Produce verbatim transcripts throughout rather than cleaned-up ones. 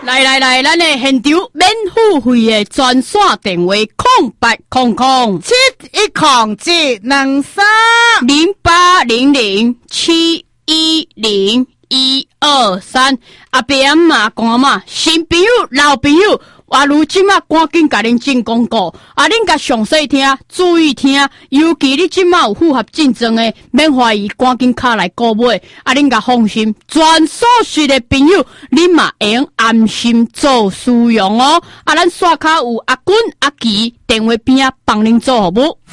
来来来，咱的现场免付费的专线电话：空八空空七一空七两三零八零零七一零一二三。阿伯阿妈公阿妈，新朋友老朋友。啊，如今啊，赶紧甲恁进广告，啊，恁甲详细听，注意听，尤其你今嘛有符合竞争的，免怀疑，赶紧卡来购买，啊，恁甲放心，全所属的朋友，恁嘛会用安心做使用哦。啊，咱刷卡有阿君阿奇，电话边啊帮恁做服务，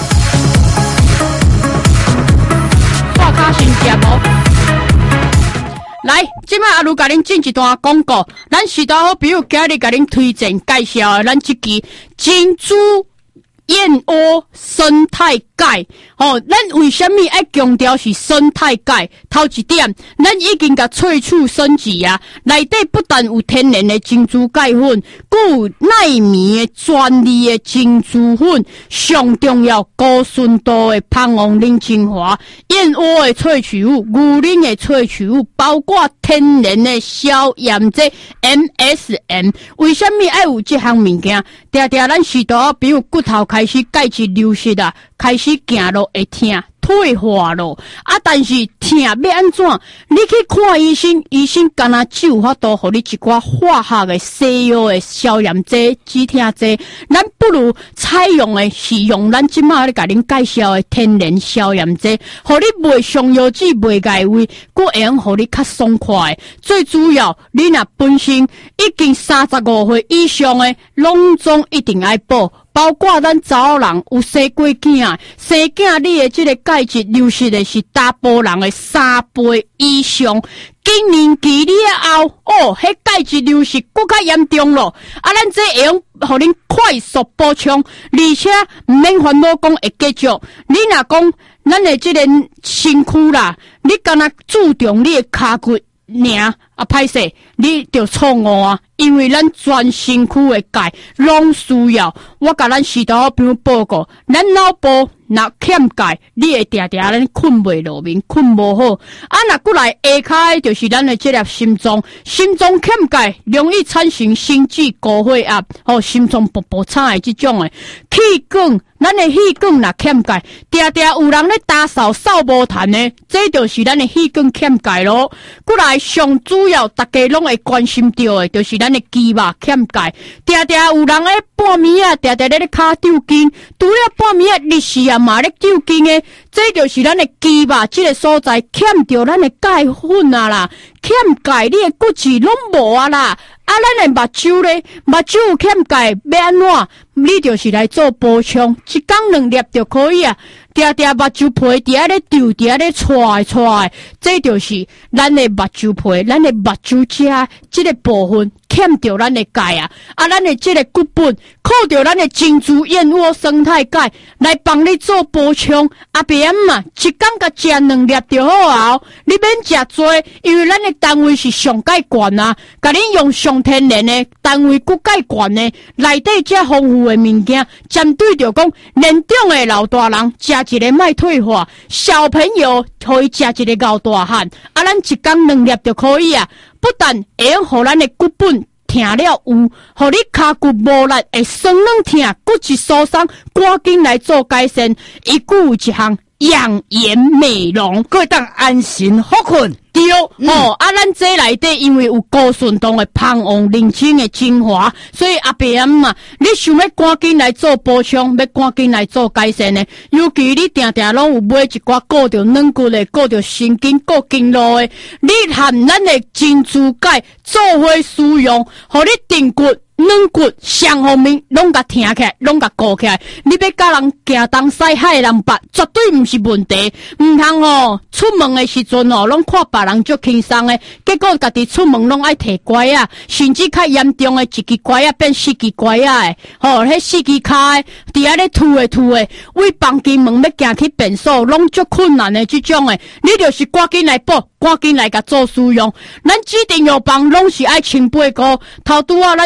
刷卡先接无。来，即摆阿如甲恁进一段广告，咱许多好朋友今日甲恁推荐介绍的，咱即支珍珠燕窝生态钙。哦，咱为什么爱强调是生态钙？头一点，咱已经甲萃取升级啊，内底不但有天然的珍珠钙粉，更有奈米的专利的珍珠粉，上重要高纯度的芳王奶精华，燕窝的萃取物、牛奶的萃取物，包括天然的消炎剂 M S M。为什么爱有这项物件？定定咱许多比如骨头开始钙质流失啊，开始行路会痛。退化咯，啊！但是痛要安怎？你去看医生，医生干那只有法度，互你一寡化学的西药的消炎剂、止痛剂。咱不如采用的是用咱即马咧甲恁介绍的天然消炎剂，互你袂伤腰子、袂碍胃，佫会用互你较爽快。最主要，你若本身已经三十五岁以上的，拢总一定爱补。包括咱查某人有生过囝，生囝你的这个钙质流失的是大波人的三倍以上。经年期了后，哦，迄钙质流失更较严重咯。啊，咱这会用互恁快速补充，而且毋免烦恼讲会继续。你若讲咱的这个身躯啦，你敢若注重你的骹骨尔啊，歹势，你就错误啊！因为咱全身躯的钙拢需要。我甲咱许多朋友报告，咱脑部若欠钙，你会定定咱困袂落眠，困无好。啊，若过来下骹就是咱的这粒心脏，心脏欠钙容易产生心悸、高血压，哦，心脏勃勃吵的这种的气管。咱的气管若欠钙，定定有人咧打扫扫无痰呢，这就是咱的气管欠钙咯。过来上主要，大家拢会关心到的，就是咱的肌肉欠钙。定定有人咧半暝啊，定定咧咧骹抽筋，除了半暝啊，日时啊嘛咧抽筋的，这就是咱的肌肉这个所在欠着咱的钙粉啊啦，欠钙你的骨质拢无啊啦。啊，咱的目睭咧，目睭欠钙要安怎？你就是来做补充，一工两粒就可以啊。定定目睭皮伫遐咧丢，伫遐咧搓搓，这就是咱的目睭皮，咱的目睭遮这个部分欠着咱的钙啊。啊，咱的这个骨本靠着咱的珍珠燕窝生态钙来帮你做补充。阿伯阿嘛，一工甲食两粒就好啊。你免食多，因为咱的单位是上钙悬啊，甲恁用上天然的单位骨钙悬的，内底这丰富的物件，针对着讲年长的老大人食一个卖退化，小朋友可以食一个熬大汉，啊，咱一工两粒就可以啊。不但会用互咱的骨本疼了有，互你骹骨无力会酸软疼，骨质疏松，赶紧来做改善。伊佫有一项养颜美容， 可以当安心好困。 对，嗯、哦，啊，咱这内底因为有高顺度的芳王奶精的精华，所以阿伯阿嘛，你想要赶紧来做补充，要赶紧来做改善的，尤其你定定拢有买一寡顾着软骨的、顾着神经、顾经络的，你含咱的珍珠钙做伙使用，互你定骨。软骨上方面拢甲挺起来，拢甲固起来。你要甲人行东西害人别，绝对毋是问题。毋通哦，出门的时阵哦，拢看别人足轻松的，结果家己出门拢爱摕拐啊，甚至较严重的，一支拐啊变四支拐啊的，吼、哦，迄四支骹的，伫遐咧吐的吐的，为房间门要行去便所，拢足困难的这种的，你就是赶紧来报。赶紧来甲做使用，咱指定药房拢是爱清八股，头拄啊，咱一位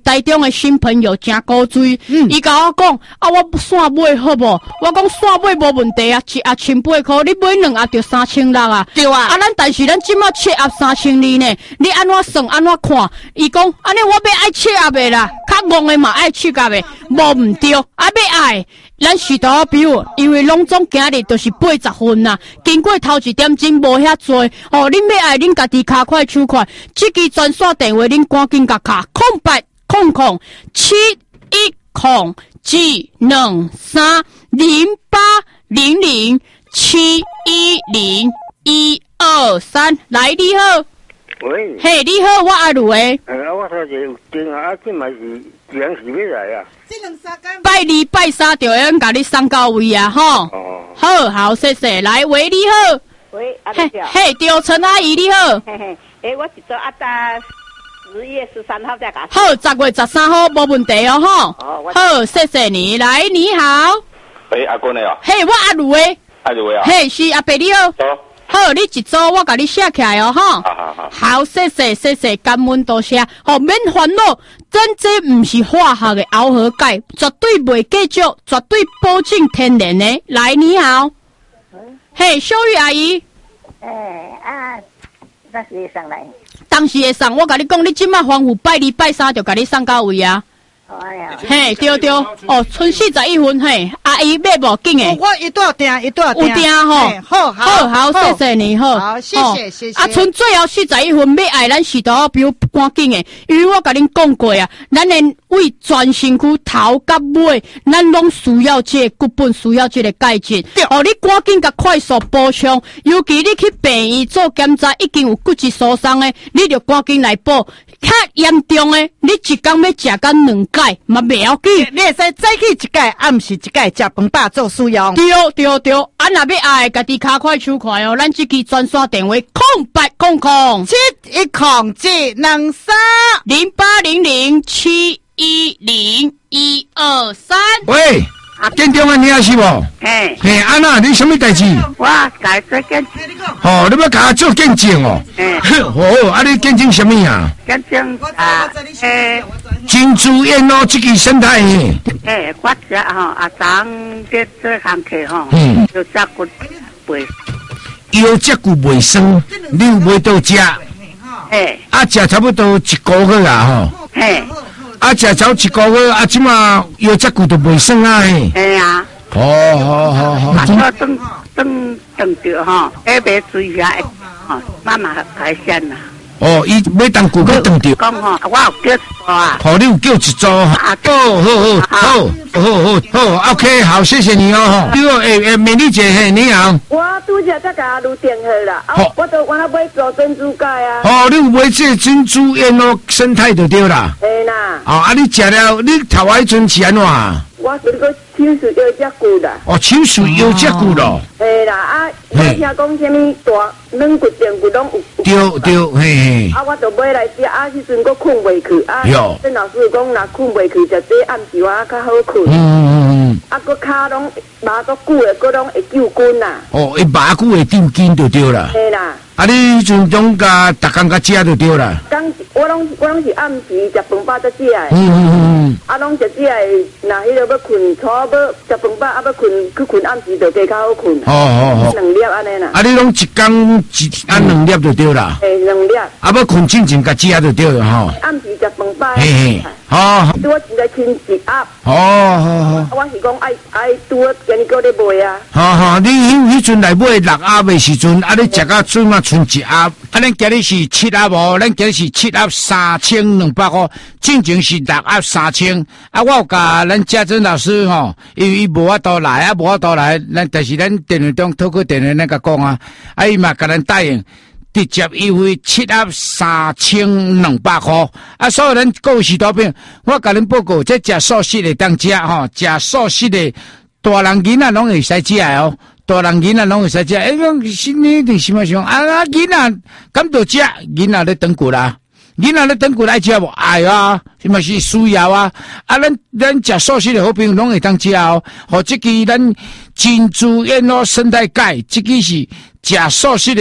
台中的新朋友真古锥，伊甲、嗯、我讲啊，我线买好无？我讲线买无问题啊，一盒千八块，你买两盒就三千六啊。对啊，啊咱但是咱即马七盒三千二呢，你安怎算安怎看？伊讲安尼我要爱七盒的啦，较戆的嘛爱七盒的，无毋对，啊要爱。咱许多比如，因为拢总今日就是八十分呐，经过头一点钟无遐多哦，恁要爱恁家己卡快手快，这支专线电话恁赶紧甲卡空八空空七一空七两三零八零零七一零一二三，来你好。 喂， 嘿，你好，我阿卢诶。 哎，我头前有电啊，今嘛是几时要来啊？ 这两三天。 拜二拜三就会甲你送到位啊，吼。 哦。 好好，谢谢。来，喂，你好。 喂，阿丽姐。 嘿，对，陈阿姨你好。 嘿嘿，诶，我是做阿达十月十三号再讲。 好，十月十三号无问题哦，吼。 哦，我。 好，谢谢你。来，你好。 喂，阿公你好。 嘿，我阿卢诶。 阿卢啊。 嘿，是阿伯你好。 走。 好，你一组我甲你写起来哦，吼。 好好好。 好，谢谢谢谢，感恩多谢。好，免烦恼，咱这唔是化学的螯合钙，绝对袂计较，绝对保证天然的。来，你好。嘿，小玉阿姨。 诶啊，那是会上来。 当时会送，我甲你讲，你即马防护拜二拜三就甲你送到位啊。 哎呀， 嘿，对对，哦，剩四十一分，嘿，阿姨买无紧诶。 我一定订，一定订。 有订吼， 好好好，谢谢你，好， 好，谢谢谢谢。 啊，剩最后四十一分，要爱咱许多比如赶紧诶，因为我甲恁讲过啊，咱诶为全身躯头甲尾，咱拢需要这个骨本，需要这个钙质。哦，你赶紧甲快速补充，尤其你去病院做检查，已经有骨质疏松诶，你就赶紧来补。较严重诶，你一工要食到两钙，嘛袂要紧。 你会使早起一钙，暗时一钙，食饭饱做使用。 对对对，啊若要爱，家己卡快手快哦，咱这支专线电话空八空空七一空七两三零八零零七一零一二三。 喂，建中啊，你也是无？ 嘿， 嘿，安娜，你什么代志？ 我改做见， 哦，你要甲我做见证哦。 嗯。 哦，啊，你见证什么啊？ 见证啊，诶， 金珠燕哦，这个生态园。 诶，我只吼阿长在做行客吼， 嗯， 有照顾袂， 腰脊骨袂酸，你有买到食？ 诶， 啊，食差不多一个月啊，吼。 嘿， 啊，食走一个月，啊，即马腰脊骨都袂酸啊，嘿。 嘿啊。 哦，好好好。 啊，我等等等着吼，下袂水下，吼，慢慢改善啦。 哦，伊要当骨要当着。 讲吼，我有叫啊。 哦，你有叫一组。啊，好好好好好好好 ，OK， 好，谢谢你哦。你好，诶诶，美丽姐，嘿，你好。 我拄则才甲录电话啦，啊，我都我那买做珍珠钙啊。 哦，你有买这珍珠燕哦生态就对啦。 嘿啦。 哦，啊，你食了，你头仔迄阵是安怎？ 我是个手术腰脊骨啦。 哦，手术腰脊骨咯。 嘿啦，啊，我听讲什么大软骨、电骨拢有。 对对，嘿嘿。 啊，我就买来食，啊，迄阵我困袂去，啊，郑老师讲若困袂去，食这暗时我较好困。嗯嗯嗯。啊，佮骹拢麻个久的，佮拢会救筋啦。哦， 伊麻久会救筋就对啦。 嘿啦。 啊，你迄阵总甲逐工甲食就对啦。 刚我拢我拢是暗时食饭饱才食的。 嗯嗯嗯。 啊，拢食食的，若迄个要困，初要食饭饱，啊要困去困暗时就加较好困。哦哦哦。两粒安尼啦。啊， 你拢一工一按两粒就对啦。 嘿，两粒。 啊，要困进前甲食就对了吼。 暗时食饭饱。 嘿嘿。好。拄我一个亲一盒。 哦，好好。 我是讲爱爱拄我今日搁咧卖啊。 好好，你迄迄阵来买六盒的时阵，啊，你食到最嘛剩一盒，啊，咱今日是七盒无，咱今日是七盒三千两百块，进前是六盒三千。啊，我有甲咱嘉珍老师吼，因为伊无法度来，啊无法度来，咱但是咱电话中透过电话咱甲讲啊，啊伊嘛甲咱答应。直接优惠七盒三千两百块，啊！所有人购许多片，我甲恁报告，这食素食的当食吼，食素食的大人囡仔拢会使食哦，大人囡仔拢会使食。哎，讲心里定想想啊，囡仔敢着食，囡仔咧长骨啦，囡仔咧长骨爱食无爱啊，是嘛是需要啊。啊，咱咱食素食的好朋友拢会当食哦。吼，这支咱珍珠燕窝生态钙，这支是食素食的。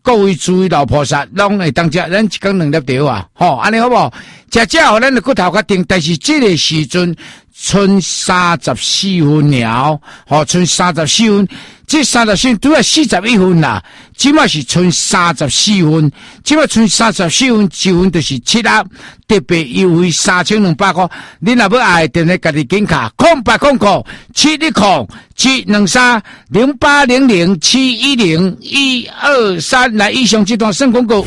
各位诸位老菩萨拢会当食，咱一天两粒条啊，吼，安尼好不好？食食互咱的骨头较定，但是这个时阵剩三十四分了，吼，剩三十四分，这三十四分拄要四十一分啦，即马是剩三十四分，即马剩三十四分，一分就是七粒，特别优惠三千两百块，你若要爱电话家己紧卡，空八空空七一空七两三零八零零七一零一二三，来以上这段算广告。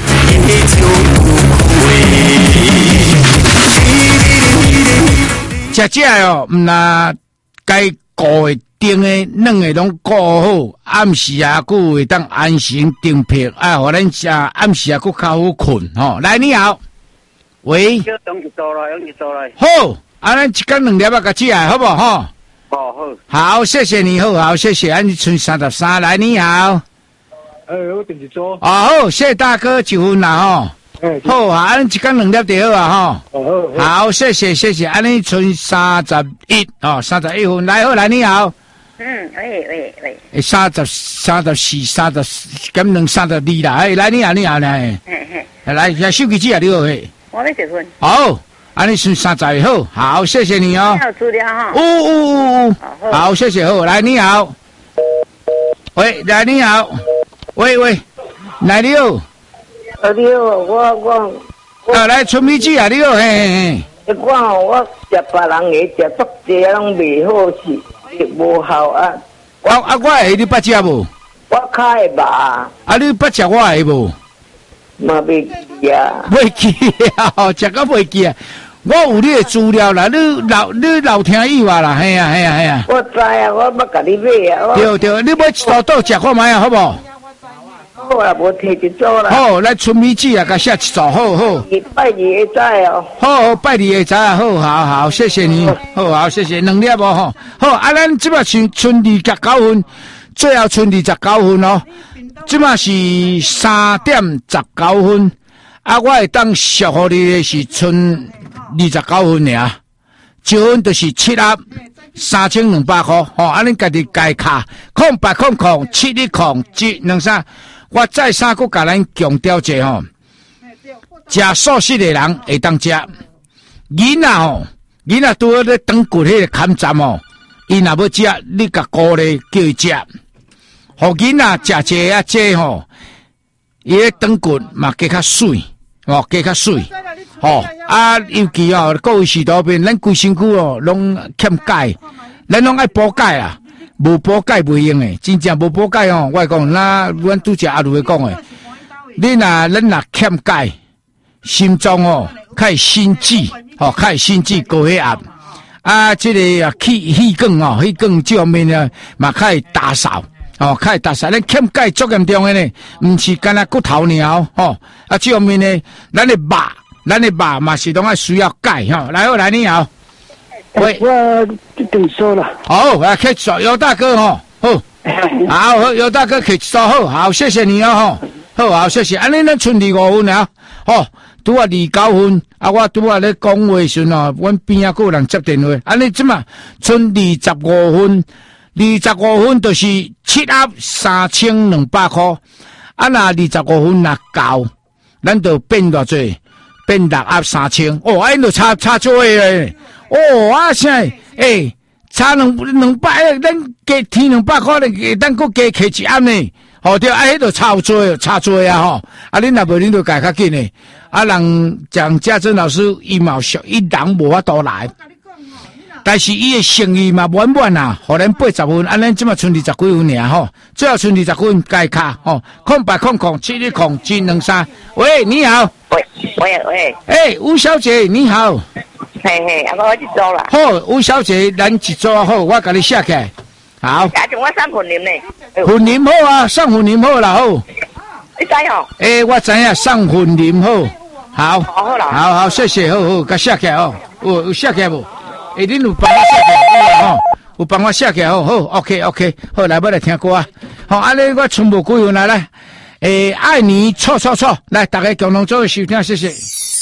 食食哦，毋那该顾的订的软的拢顾好，暗时啊，佫会当安心订票，啊，互咱食暗时啊，佫较好困吼。来，你好，喂， 叫东去做啦，用去做啦。 好，啊，咱一天两粒啊，甲食好不好？吼， 哦好， 好，谢谢你，好好，谢谢，安尼剩三十三，来，你好， 哎，我定去做。 哦，好，谢谢大哥，一分啦，吼。好啊，安尼一天两粒就好啊，吼。 哦好， 好，谢谢谢谢，安尼剩三十一哦，三十一分，来好来，你好。 嗯，喂喂喂， 诶，三十三十四三十减两三十二啦，哎，来你好你好来， 嘿嘿， 来来手机机啊，你好嘿。 我要结婚。 好，安尼剩三十好，好，谢谢你哦。 有资料哈。 呜呜呜，好，谢谢好，来你好。喂，来你好，喂喂，来你好。 啊，你好，我我啊，来春米子啊，你好，嘿嘿嘿。 我吼，我食别人的食足济拢袂好势，无效啊。 我啊，我会你捌食无？ 我较会吧。 啊，你捌食我会无？ 嘛袂记啊。 袂记啊，吼，食到袂记啊。我有你的资料啦，你老你老听意话啦，嘿啊嘿啊嘿啊。 我知啊，我要甲你买啊。 对对，你买一包倒食看卖啊，好无？ 好啦，无摕一组啦。 好，来春米子啊，甲写一组，好好。 拜二会知哦。 好好，拜二会知啊，好好好，谢谢你，好好谢谢，两粒无吼。好，啊，咱即摆剩剩二十九分，最后剩二十九分哦。即摆是三点十九分，啊，我会当祝福你的是剩二十九分尔，一分就是七粒。三千两百块，吼，安尼家己家卡，空八空空七一空七两三，我再三佫甲咱强调者吼，食素食的人会当食，囡仔吼，囡仔拄好咧长骨迄个坎站吼，伊若要食，你甲鼓励叫伊食，互囡仔食济啊济吼，伊咧长骨嘛加较水，吼加较水。吼、哦、啊，尤其哦，各位士多边，咱规身躯哦，拢欠钙，咱拢爱补钙啊，无补钙袂用诶，真正无补钙哦。我讲，那阮拄则阿鲁会讲诶，你若咱若欠钙，心脏哦，较会心悸，吼、哦，较会心悸高血压，啊，这个啊气气管哦，气管这方面呢，嘛较会打扫。哦，较会打扫，咱欠钙足严重诶呢，毋是干那骨头尔吼，啊，这方面呢，咱诶肉。咱的肉嘛是拢爱需要钙吼，来好来你好，喂， 我定收了。 好，来去做尤大哥吼，好，好好尤大哥去做好，好谢谢你哦吼，好好谢谢，安尼咱剩二五分了，吼，拄啊二九分，啊我拄啊咧讲话时哦，阮边啊有人接电话，安尼即嘛剩二十五分，二十五分就是七盒三千两百块，啊那二十五分若够，咱就变偌济。变六盒三千，哦，安就差差多诶，哦，啊啥，诶，差两两百，诶，咱加添两百块咧，咱搁加摕一盒呢，吼对，啊，迄就差有多，差多啊吼，啊，恁若无恁就改较紧诶，啊，人蒋家珍老师伊嘛属伊人无法度来，但是伊诶诚意嘛满满啊，互咱八十分，啊，咱即嘛剩二十几分尔吼，最后剩二十分改卡吼，空白空空七一空七两三，喂，你好。 喂喂喂， 哎，吴小姐你好， 嘿嘿，啊我去做啦。 好，吴小姐，咱一做好，我甲你写起来。好。 加上我送粉林呢。 粉林好啊，送粉林好啦好。 你知吼？ 哎，我知影送粉林好。好。 好啦。 好好，谢谢，好好，甲写起来哦。有有写起来无？哎，恁有帮我写起来吼？有帮我写起来，好好 ，OK OK， 好来，要来听歌啊。好，安尼我全部几分来来。诶，爱你错错错，来，大家共同做个收听，谢谢。